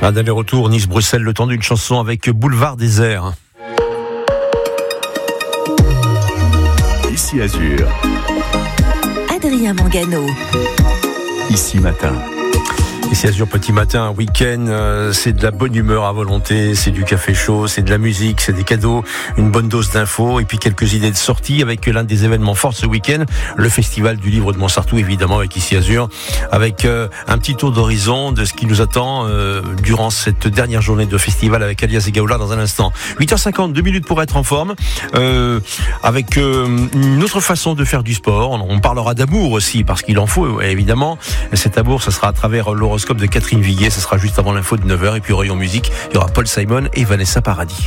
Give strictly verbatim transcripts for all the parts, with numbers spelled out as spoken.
Un aller-retour Nice-Bruxelles, le temps d'une chanson avec Boulevard Désert. Ici Azur. Adrien Mangano. Ici Matin. Ici Azur, petit matin, week-end, euh, c'est de la bonne humeur à volonté, c'est du café chaud, c'est de la musique, c'est des cadeaux, une bonne dose d'infos et puis quelques idées de sortie avec l'un des événements forts ce week-end, le festival du livre de Montsartou, évidemment avec Ici Azur, avec euh, un petit tour d'horizon de ce qui nous attend euh, durant cette dernière journée de festival avec Alias et Gaoula dans un instant. huit heures cinquante, deux minutes pour être en forme, euh, avec euh, une autre façon de faire du sport. On, on parlera d'amour aussi parce qu'il en faut évidemment. Cet amour, ça sera à travers l'horoscope de Catherine Viguier, ce sera juste avant l'info de neuf heures et puis au rayon musique, il y aura Paul Simon et Vanessa Paradis.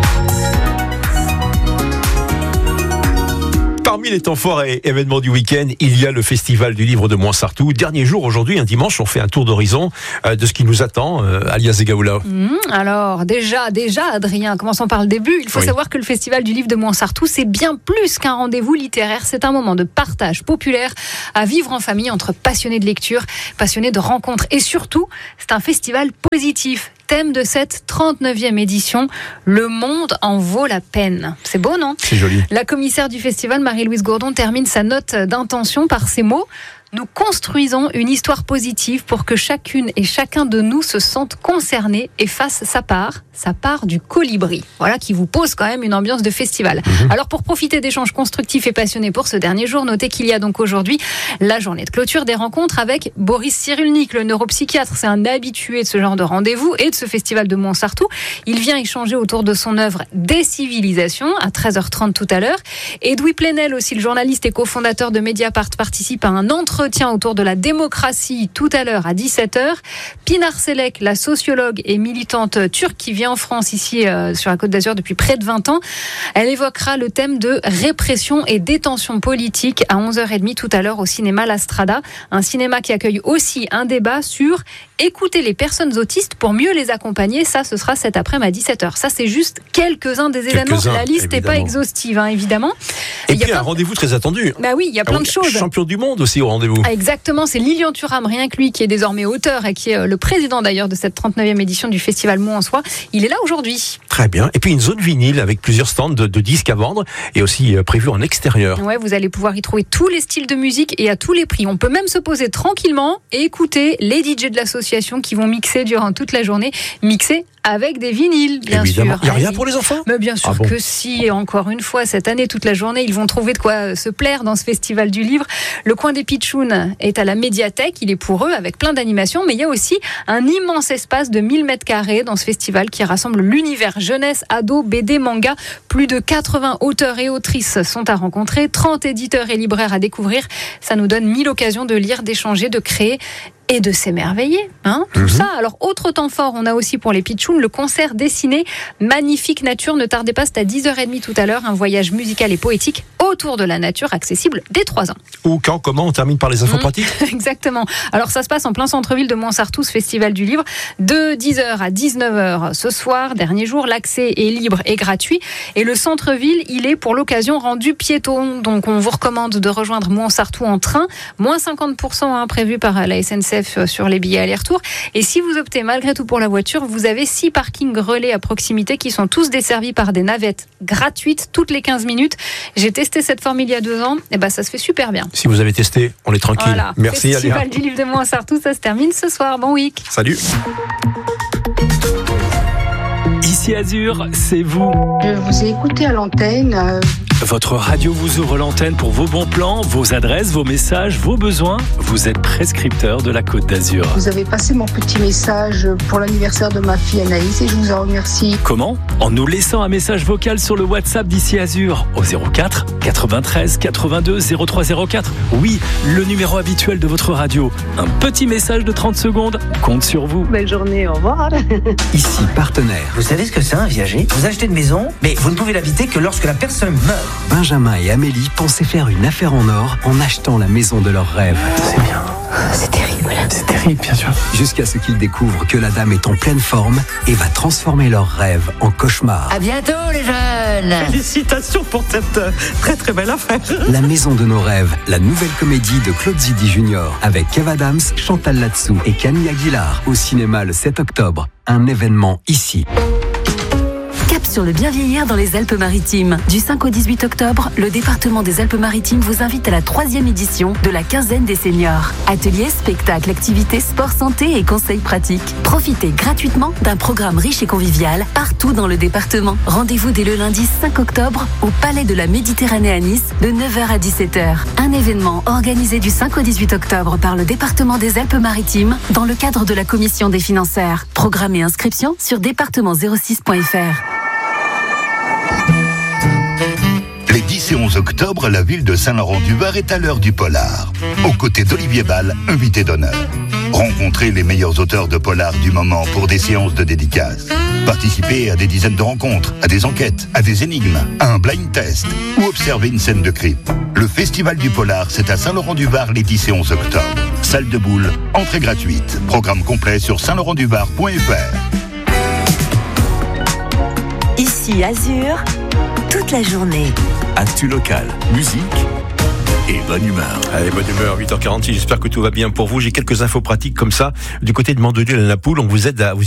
Parmi les temps forts et événements du week-end, il y a le festival du livre de Montsartou. Dernier jour aujourd'hui, un dimanche, on fait un tour d'horizon euh, de ce qui nous attend, euh, Alias et Gaoula. Mmh, alors déjà, déjà Adrien, commençons par le début. Il faut oui. savoir que le festival du livre de Montsartou, c'est bien plus qu'un rendez-vous littéraire. C'est un moment de partage populaire à vivre en famille entre passionnés de lecture, passionnés de rencontres. Et surtout, c'est un festival positif. Thème de cette trente-neuvième édition, le monde en vaut la peine. C'est beau, non ? C'est joli. La commissaire du festival, Marie-Louise Gourdon, termine sa note d'intention par ces mots. Nous construisons une histoire positive pour que chacune et chacun de nous se sente concerné et fasse sa part, sa part du colibri. Voilà qui vous pose quand même une ambiance de festival. Mmh. Alors pour profiter d'échanges constructifs et passionnés pour ce dernier jour, notez qu'il y a donc aujourd'hui la journée de clôture des rencontres avec Boris Cyrulnik, le neuropsychiatre. C'est un habitué de ce genre de rendez-vous et de ce festival de Montsartou. Il vient échanger autour de son œuvre Des civilisations à treize heures trente tout à l'heure. Edoui Plenel, aussi le journaliste et cofondateur de Mediapart, participe à un entretien Entretien autour de la démocratie tout à l'heure à dix-sept heures. Pinar Selek, la sociologue et militante turque qui vient en France ici euh, sur la Côte d'Azur depuis près de vingt ans, elle évoquera le thème de répression et détention politique à onze heures trente tout à l'heure au cinéma La Strada, un cinéma qui accueille aussi un débat sur écouter les personnes autistes pour mieux les accompagner. Ça, ce sera cet après-midi à dix-sept heures. Ça, c'est juste quelques-uns des événements. Quelques-uns, la liste n'est pas exhaustive, hein, évidemment. Et, et puis, un rendez-vous très attendu. Bah oui, il y a plein Alors, de choses. Champion du monde aussi au rendez-vous. Ah, exactement, c'est Lilian Thuram, rien que lui, qui est désormais auteur et qui est le président d'ailleurs de cette trente-neuvième édition du Festival Mot en Soi. Il est là aujourd'hui. Très bien. Et puis une zone vinyle avec plusieurs stands de, de disques à vendre et aussi euh, prévu en extérieur. Ouais, vous allez pouvoir y trouver tous les styles de musique et à tous les prix. On peut même se poser tranquillement et écouter les D J de l'association qui vont mixer durant toute la journée, mixer avec des vinyles, bien Évidemment. sûr. Il n'y a rien pour les enfants ? Mais bien sûr ah bon. que si, et encore une fois, cette année, toute la journée, ils vont trouver de quoi se plaire dans ce festival du livre. Le coin des Pitchouns est à la médiathèque, il est pour eux, avec plein d'animations, mais il y a aussi un immense espace de mille mètres carrés dans ce festival qui rassemble l'univers jeunesse, ado, B D, manga. Plus de quatre-vingts auteurs et autrices sont à rencontrer, trente éditeurs et libraires à découvrir. Ça nous donne mille occasions de lire, d'échanger, de créer et de s'émerveiller, hein, tout mmh. ça. Alors, autre temps fort, on a aussi pour les Pitchouns le concert dessiné Magnifique Nature. Ne tardez pas, c'est à dix heures trente tout à l'heure, un voyage musical et poétique autour de la nature, accessible dès trois ans. Où, quand, comment, on termine par les infos mmh. pratiques ? Exactement. Alors, ça se passe en plein centre-ville de Montsartou, ce festival du livre, de dix heures à dix-neuf heures ce soir, dernier jour. L'accès est libre et gratuit. Et le centre-ville, il est pour l'occasion rendu piéton. Donc, on vous recommande de rejoindre Montsartou en train. Moins cinquante pour cent hein, prévu par la S N C F sur les billets aller-retour. Et si vous optez malgré tout pour la voiture, vous avez six parkings relais à proximité qui sont tous desservis par des navettes gratuites toutes les quinze minutes. J'ai testé cette formule il y a deux ans. Et ben, ça se fait super bien. Si vous avez testé, on est tranquille. Voilà. Merci, Festival Alia. du livre de Montsartou, ça se termine ce soir. Bon week. Salut. Ici Azur, c'est vous. Je vous ai écouté à l'antenne. Euh... Votre radio vous ouvre l'antenne pour vos bons plans, vos adresses, vos messages, vos besoins. Vous êtes prescripteur de la Côte d'Azur. Vous avez passé mon petit message pour l'anniversaire de ma fille Anaïs et je vous en remercie. Comment ? En nous laissant un message vocal sur le WhatsApp d'Ici Azur au zéro quatre quatre-vingt-treize quatre-vingt-deux zéro trois zéro quatre. Oui, le numéro habituel de votre radio. Un petit message de trente secondes compte sur vous. Belle journée, au revoir. Ici Partenaire. Vous savez ce que c'est un viager ? Vous achetez une maison, mais vous ne pouvez l'habiter que lorsque la personne meurt. Benjamin et Amélie pensaient faire une affaire en or en achetant la maison de leurs rêves. C'est bien. C'est terrible. C'est terrible, bien sûr. Jusqu'à ce qu'ils découvrent que la dame est en pleine forme et va transformer leurs rêves en cauchemars. À bientôt les jeunes. Félicitations pour cette euh, très très belle affaire. La maison de nos rêves, la nouvelle comédie de Claude Zidi Junior avec Kev Adams, Chantal Latsou et Camille Aguilar au cinéma le sept octobre. Un événement ici. Cap sur le bien vieillir dans les Alpes-Maritimes. Du cinq au dix-huit octobre, le département des Alpes-Maritimes vous invite à la troisième édition de la quinzaine des seniors. Ateliers, spectacles, activités, sport, santé et conseils pratiques. Profitez gratuitement d'un programme riche et convivial partout dans le département. Rendez-vous dès le lundi cinq octobre au Palais de la Méditerranée à Nice de neuf heures à dix-sept heures. Un événement organisé du cinq au dix-huit octobre par le département des Alpes-Maritimes dans le cadre de la commission des financières. Programme et inscription sur département zéro six point f r. Les dix et onze octobre, la ville de Saint-Laurent-du-Var est à l'heure du polar. Aux côtés d'Olivier Ball, invité d'honneur. Rencontrez les meilleurs auteurs de polar du moment pour des séances de dédicaces. Participez à des dizaines de rencontres, à des enquêtes, à des énigmes, à un blind test ou observez une scène de crime. Le Festival du Polar, c'est à Saint-Laurent-du-Var les dix et onze octobre. Salle de boule, entrée gratuite. Programme complet sur saint laurent du var point f r. Ici Azur, toute la journée. Actu local, musique et bonne humeur. Allez, bonne humeur, huit heures quarante-six, j'espère que tout va bien pour vous. J'ai quelques infos pratiques comme ça. Du côté de Mandelieu-la-Napoule, on vous aide à vous